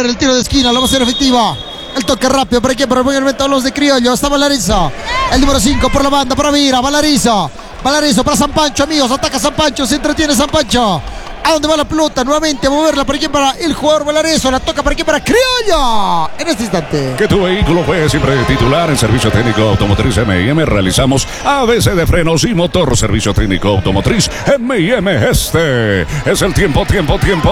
ver el tiro de esquina, lo va a hacer efectivo. El toque rápido, ¿para qué? Para el buen elemento los de Criollo. Está Valarizo. El número 5 por la banda, para Vira. Valarizo para San Pancho, amigos. Ataca San Pancho, se entretiene San Pancho. ¿A dónde va la pelota? Nuevamente a moverla. ¿Para quién? Para el jugador Valarizo. La toca ¿para quién? Para Criollo. En este instante. Que tu vehículo fue siempre titular en Servicio Técnico Automotriz M&M. Realizamos ABC de frenos y motor. Servicio Técnico Automotriz M&M. Este es el tiempo de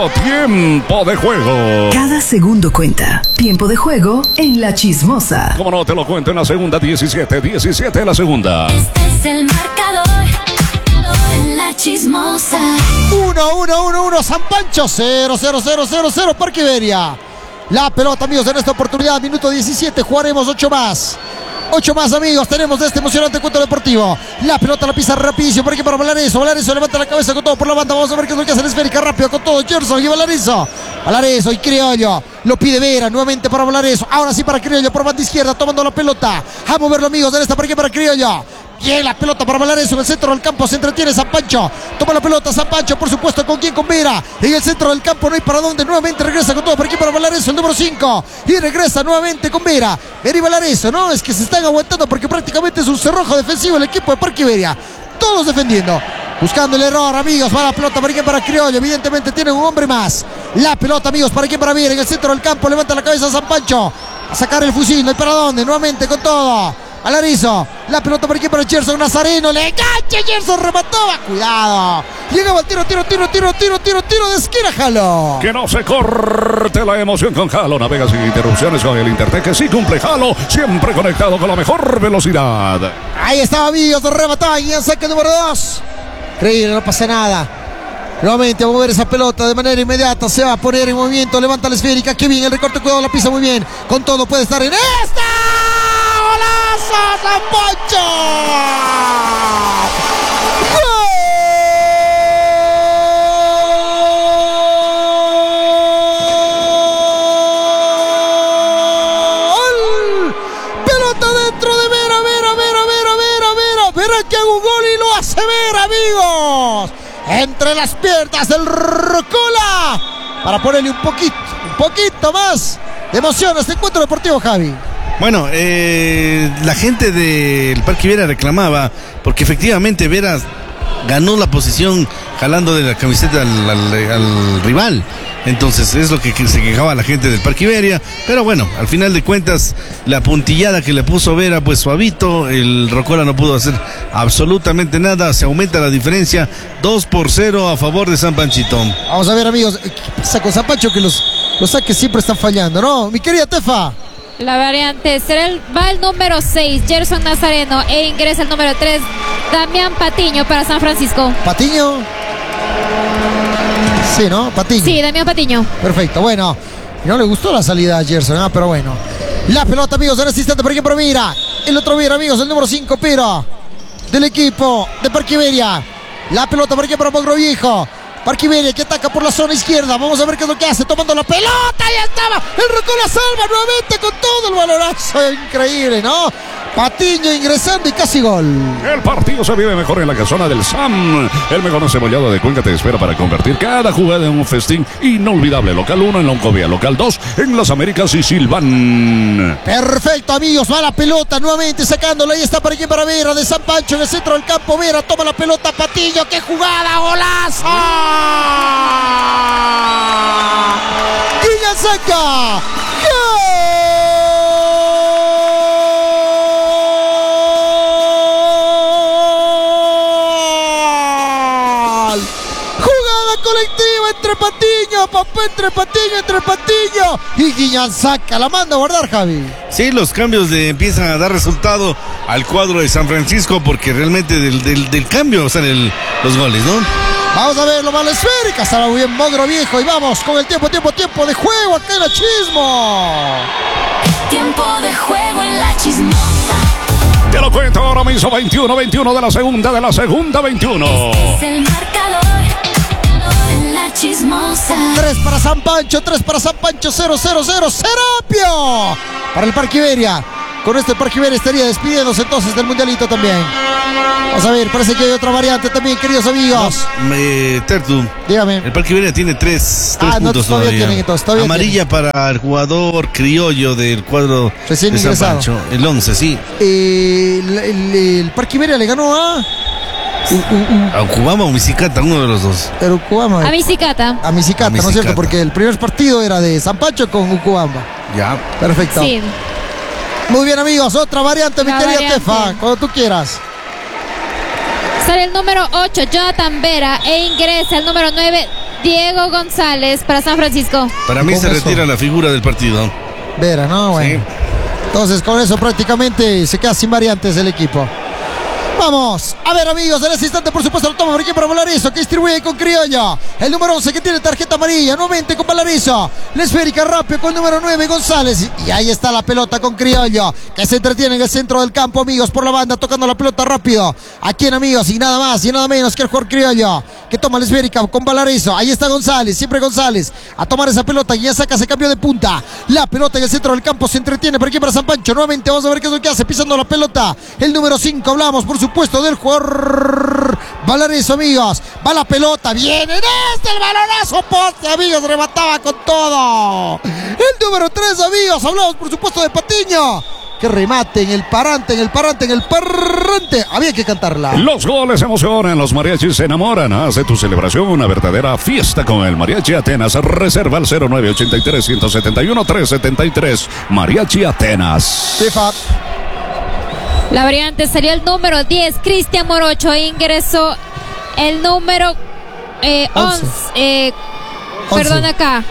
juego. Cada segundo cuenta. Tiempo de juego en La Chismosa. Como no te lo cuento en la segunda, 17 en la segunda. Este es el marcador. La Chismosa. 1, San Pancho 0, Parque Iberia. La pelota, amigos, en esta oportunidad, minuto 17, jugaremos 8 más. 8 más, amigos, tenemos de este emocionante encuentro deportivo. La pelota la pisa rapidísimo, por aquí para Valarizo. Valarizo levanta la cabeza con todo por la banda. Vamos a ver qué es lo que hace la esférica, rápido con todo. Gerson y Valarizo y Criollo. Lo pide Vera, nuevamente para Valarizo. Ahora sí para Criollo, por banda izquierda, tomando la pelota. A moverlo, amigos, en esta por aquí para Criollo. Bien, la pelota para Valarizo en el centro del campo, se entretiene San Pancho. Toma la pelota San Pancho, por supuesto, ¿con quién? Con Vera. En el centro del campo no hay para dónde, nuevamente regresa con todo por aquí para Valarizo, el número 5. Y regresa nuevamente con Vera. Vera y Valarizo, ¿no? Es que se están aguantando porque prácticamente es un cerrojo defensivo el equipo de Parque Iberia. Todos defendiendo. Buscando el error, amigos. Va la pelota para quién? Para Criollo. Evidentemente tiene un hombre más. La pelota, amigos, para quién? Para Vera. En el centro del campo levanta la cabeza San Pancho. A sacar el fusil, no hay para dónde. Nuevamente con todo. Valarizo, la pelota por aquí para Gerson Nazareno, le engancha, Gerson remató, cuidado, llegaba el tiro de esquina, Jalo. Que no se corte la emoción con Jalo, navega sin interrupciones con el Intertec, que sí cumple Jalo, siempre conectado con la mejor velocidad. Ahí estaba, amigos, remataba y saque el número 2, increíble, no pasa nada. Nuevamente va a mover esa pelota de manera inmediata, se va a poner en movimiento, levanta la esférica, qué bien, el recorte, cuidado, la pisa muy bien, con todo puede estar en esta. ¡Golazo, San Pancho! ¡Gol! Pelota dentro de Vera. Vera que haga un gol y lo hace Vera, amigos. Entre las piernas del Rocola para ponerle un poquito más de emoción a este encuentro deportivo, Javi. Bueno, la gente del Parque Iberia reclamaba porque efectivamente Vera ganó la posición jalando de la camiseta al rival. Entonces es lo que se quejaba la gente del Parque Iberia. Pero bueno, al final de cuentas, la puntillada que le puso Vera, pues suavito. El Rocola no pudo hacer absolutamente nada. Se aumenta la diferencia, 2-0 a favor de San Panchito. Vamos a ver, amigos, ¿qué pasa con San Pancho? Que los saques siempre están fallando, ¿no? Mi querida Tefa. La variante va el número 6, Gerson Nazareno, e ingresa el número 3, Damián Patiño para San Francisco. ¿Patiño? Sí, ¿no? Patiño. Sí, Damián Patiño. Perfecto, bueno. No le gustó la salida a Gerson, pero bueno. La pelota, amigos, en este instante por ejemplo Mira. El otro Mira, amigos, el número 5, Piro, del equipo de Parque Iberia. La pelota por ejemplo para Mogrovejo. Parque Iberia que ataca por la zona izquierda. Vamos a ver qué es lo que hace. Tomando la pelota. Ya estaba. El Rocola salva nuevamente con todo el balonazo. Increíble, ¿no? Patiño ingresando y casi gol. El partido se vive mejor en la casona del SAM. El mejor cebollado de Cuenca te espera para convertir cada jugada en un festín inolvidable. Local 1 en Loncovia, local 2 en Las Américas y Silván. Perfecto, amigos. Va la pelota nuevamente sacándola. Ahí está para aquí para Vera de San Pancho en el centro del campo. Vera toma la pelota. Patiño. ¡Qué jugada! ¡Golazo! ¡Guilla saca! Entre Patiño y Guiñán saca, la manda a guardar, Javi. Sí, los cambios empiezan a dar resultado al cuadro de San Francisco porque realmente del cambio salen los goles, ¿no? Vamos a ver, lo va la esférica, estaba muy bien Mogrovejo y vamos con el tiempo de juego acá en La Chismo. Tiempo de juego en La Chismosa. Te lo cuento ahora mismo, 21 de la segunda 21. Este es el marcador. La Chismosa. 3 para San Pancho, 0, Serapio para el Parque Iberia. Con este Parque Iberia estaría despidiéndose entonces del mundialito también. Vamos a ver, parece que hay otra variante también, queridos amigos. Tertu, dígame. El Parque Iberia tiene tres puntos todavía tienen, entonces, todavía amarilla tienen. para el jugador criollo del cuadro recién de San ingresado. Pancho, el 11, sí. El Parque Iberia le ganó a Ucubamba o Misicata, uno de los dos. pero Ucubamba. A Misicata. A Misicata, ¿no es Misicata. cierto? Porque el primer partido era de San Pancho con Ucubamba. Ya. Perfecto. Sí. Muy bien, amigos, otra variante, mi La querida variante. Tefa, cuando tú quieras. Sale el número 8, Jonathan Vera, e ingresa el número 9, Diego González, para San Francisco. Para mí Con se eso. retira la figura del partido. Vera, ¿no? Bueno. Sí. Entonces, con eso prácticamente se queda sin variantes el equipo. Vamos, a ver, amigos, en este instante por supuesto lo toma por aquí para Valarizo, que distribuye con Criollo. El número 11 que tiene tarjeta amarilla, nuevamente con Valarizo. La esférica rápido con el número 9 González. Y ahí está la pelota con Criollo, que se entretiene en el centro del campo, amigos, por la banda, tocando la pelota rápido. ¿A quién, amigos? Y nada más y nada menos que el jugador Criollo, que toma la esférica con Valarizo. Ahí está González, siempre González, a tomar esa pelota, y ya saca, se cambió de punta. La pelota en el centro del campo se entretiene por aquí para San Pancho. Nuevamente vamos a ver qué es lo que hace, pisando la pelota. El número 5, hablamos, por supuesto, del jugador Valarizo, amigos. Va la pelota, viene el balonazo poste, amigos, remataba con todo. El número 3, amigos, hablamos, por supuesto, de Patiño. Que remate en el parante. Había que cantarla. Los goles emocionan, los mariachis se enamoran. Haz de tu celebración una verdadera fiesta con el Mariachi Atenas. Reserva al 0983-171-373. Mariachi Atenas. Tefa. La variante sería el número 10, Cristian Morocho, e ingresó el número 11. Perdón acá.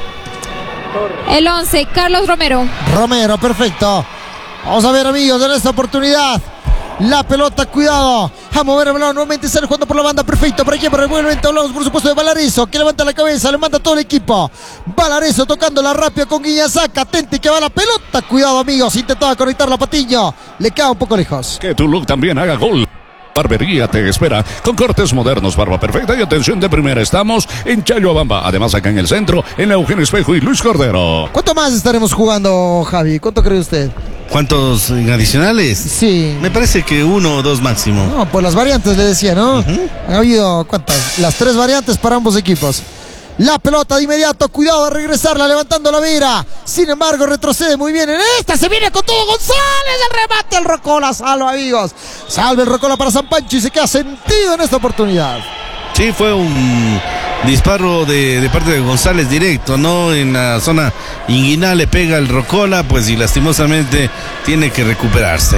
El 11, Carlos Romero. Romero, perfecto. Vamos a ver, amigos, en esta oportunidad. La pelota, cuidado. A mover el balón, nuevamente sale jugando por la banda, perfecto. Por aquí, por el movimiento, hablamos por supuesto de Valarizo, que levanta la cabeza, le manda todo el equipo. Valarizo tocándola rápido con Guiñazaca, atente que va la pelota. Cuidado, amigos, intentaba conectarla a Patiño. Le queda un poco lejos. Que tu look también haga gol. Barbería te espera con cortes modernos, barba perfecta y atención de primera. Estamos en Chayhuabamba, además acá en el centro, en Eugenio Espejo y Luis Cordero. ¿Cuánto más estaremos jugando, Javi? ¿Cuánto cree usted? ¿Cuántos adicionales? Sí. Me parece que 1 o 2 máximo. No, pues las variantes le decía, ¿no? Han habido, ¿cuántas? Las 3 variantes para ambos equipos. La pelota de inmediato, cuidado de regresarla, levantando la Vera. Sin embargo, retrocede muy bien en esta. Se viene con todo González. El remate, el Rocola. Salva, amigos. Salve el Rocola para San Pancho y se queda sentido en esta oportunidad. Sí, fue un disparo de parte de González directo, ¿no? En la zona inguinal le pega el Rocola, pues, y lastimosamente tiene que recuperarse.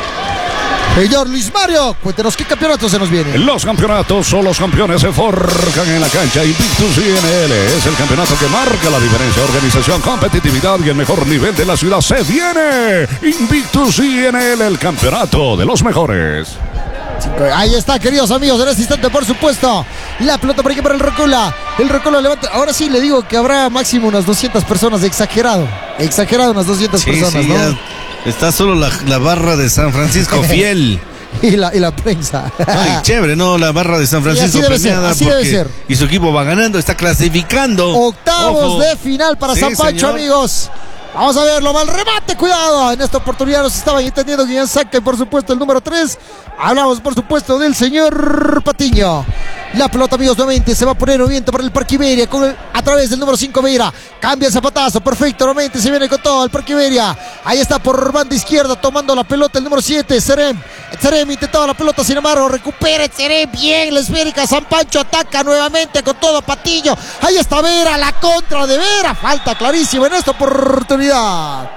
Señor Luis Mario, cuéntenos qué campeonato se nos viene. Los campeonatos son los campeones, se forjan en la cancha. Invictus INL es el campeonato que marca la diferencia. Organización, competitividad y el mejor nivel de la ciudad. Se viene Invictus INL, el campeonato de los mejores. Ahí está, queridos amigos, en este instante, por supuesto. La pelota por aquí para el Rocola. El Rocola levanta. Ahora sí le digo que habrá máximo unas 200 personas, exagerado. Exagerado, unas 200 personas, ¿no? Ya está solo la barra de San Francisco fiel. Y la prensa. Ay, chévere, ¿no? La barra de San Francisco así debe ser, premiada así debe porque- ser. Y su equipo va ganando, está clasificando. Octavos Ojo. de final para Sí, San Pancho, señor. amigos. Vamos a verlo, mal remate, cuidado. En esta oportunidad nos estaban entendiendo Guillén Saca y por supuesto el número 3. Hablamos por supuesto del señor Patiño. La pelota, amigos, nuevamente se va a poner movimiento para el Parque Iberia a través del número 5 Vera. Cambia el zapatazo, perfecto, nuevamente se viene con todo el Parque Iberia. Ahí está por banda izquierda tomando la pelota el número 7, Serem. Serem intentaba la pelota, sin embargo, recupera Serem bien, la esférica, San Pancho ataca nuevamente con todo Patiño. Ahí está Vera, la contra de Vera, falta clarísima en esta oportunidad.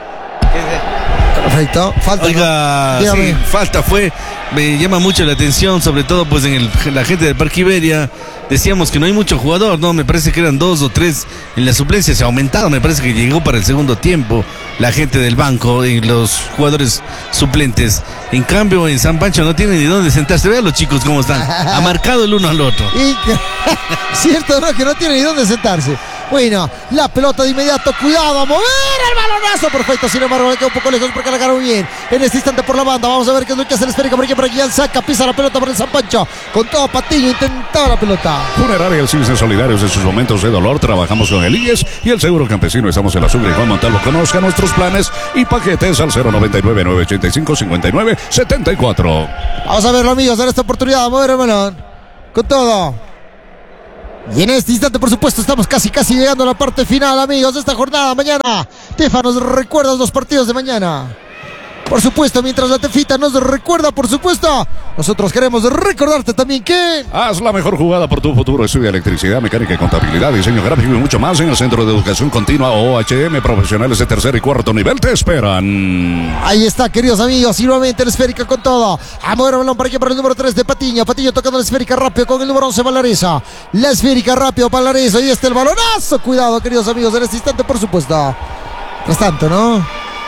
Perfecto, falta. Oiga, Dígame. sí, falta fue, me llama mucho la atención, sobre todo pues en la gente del Parque Iberia. Decíamos que no hay mucho jugador, ¿no? Me parece que eran 2 o 3 en la suplencia, se ha aumentado, me parece que llegó para el segundo tiempo la gente del banco y los jugadores suplentes. En cambio, en San Pancho no tienen ni dónde sentarse. Vean los chicos cómo están, ha marcado el uno al otro. Y cierto, ¿no? Que no tiene ni dónde sentarse. Bueno, la pelota de inmediato, cuidado, a mover el balonazo, perfecto, sin embargo le queda un poco lejos porque la ganó bien en este instante por la banda. Vamos a ver qué es lo que hace el esférica, por aquí saca, pisa la pelota por el San Pancho, con todo Patiño intentaba la pelota. Funeraria El Cisne, solidarios en sus momentos de dolor, trabajamos con el IES y el Seguro Campesino. Estamos en la Sucre y Juan Montalvo. Conozca nuestros planes y paquetes al 099-985-5974. Vamos a verlo, amigos, en esta oportunidad, a mover el balón con todo. Y en este instante, por supuesto, estamos casi llegando a la parte final, amigos, de esta jornada. Mañana, Tefa, nos recuerdas los partidos de mañana. Por supuesto, mientras la Tefita nos recuerda, por supuesto, nosotros queremos recordarte también que... Haz la mejor jugada por tu futuro. Estudia electricidad, mecánica y contabilidad, diseño gráfico y mucho más en el Centro de Educación Continua OHM. Profesionales de tercer y cuarto nivel te esperan. Ahí está, queridos amigos, y nuevamente la esférica con todo. A mover el balón para aquí para el número 3 de Patiño. Patiño tocando la esférica rápido con el número 11 Valareza. La esférica rápido Valareza. Ahí está el balonazo. Cuidado, queridos amigos, en este instante, por supuesto. Tras tanto, ¿no?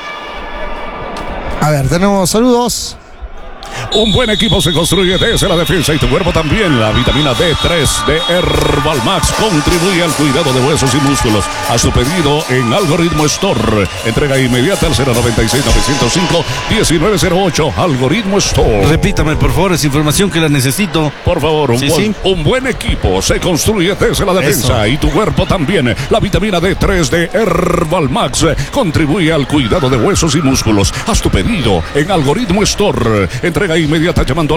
A ver, tenemos saludos. Un buen equipo se construye desde la defensa y tu cuerpo también. La vitamina D3 de Herbal Max contribuye al cuidado de huesos y músculos. A su pedido en Algoritmo Store. Entrega inmediata al 096-905-1908. Algoritmo Store. Repítame, por favor, esa información que la necesito. Por favor, un buen equipo se construye desde la defensa y tu cuerpo también. La vitamina D3 de Herbal Max contribuye al cuidado de huesos y músculos. Haz tu pedido en Algoritmo Store. Entrega inmediata llamando al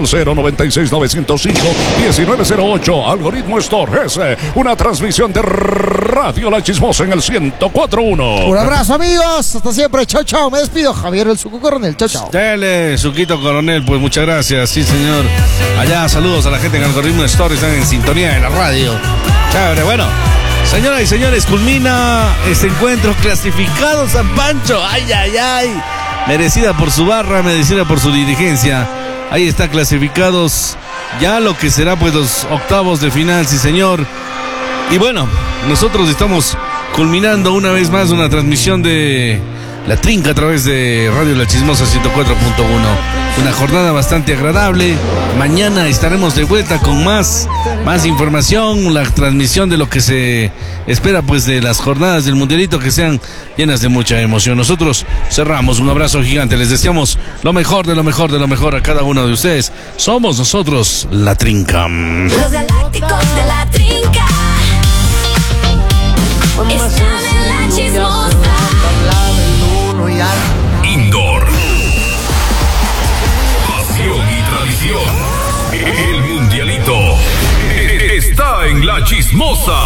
096-905-1908. Algoritmo Store es una transmisión de Radio La Chismosa en el 104.1. Un abrazo, amigos. Hasta siempre. Chao, chao. Me despido. Javier el Suco Coronel. Chao, chao. Dale, Suquito Coronel. Pues muchas gracias. Sí, señor. Allá, saludos a la gente en Algoritmo Store. Están en sintonía de la radio. Chévere. Bueno, señoras y señores, culmina este encuentro clasificado San Pancho. Ay, ay, ay. Merecida por su barra, merecida por su dirigencia. Ahí está clasificados ya lo que será pues los octavos de final, sí señor. Y bueno, nosotros estamos culminando una vez más una transmisión de La Trinca a través de Radio La Chismosa 104.1. Una jornada bastante agradable. Mañana estaremos de vuelta con más información, la transmisión de lo que se espera pues de las jornadas del Mundialito, que sean llenas de mucha emoción. Nosotros cerramos, un abrazo gigante, les deseamos lo mejor de lo mejor de lo mejor a cada uno de ustedes. Somos nosotros La Trinca. Los galácticos de La Trinca están en La Chismosa. Indoor. Pasión y tradición. El Mundialito está en La Chismosa.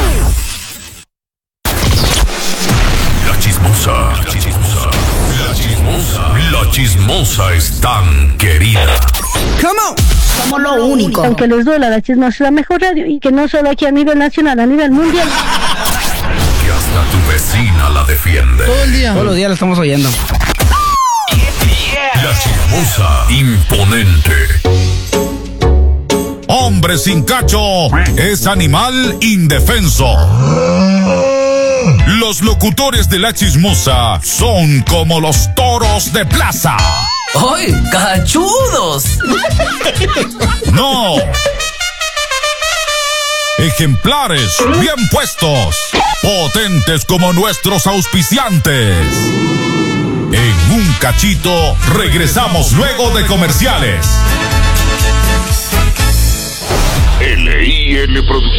La Chismosa. La Chismosa. La Chismosa. La Chismosa es tan querida. Come on. Somos lo único. Aunque les duela, La Chismosa es la mejor radio, y que no solo aquí a nivel nacional, a nivel mundial. Que hasta tu vecina la defiende. Todo el día. Todos los días la estamos oyendo. La Chismosa imponente. Hombre sin cacho es animal indefenso. Los locutores de La Chismosa son como los toros de plaza. ¡Ay, cachudos! No. Ejemplares bien puestos, potentes como nuestros auspiciantes. En un cachito regresamos luego de comerciales. LIL Producciones.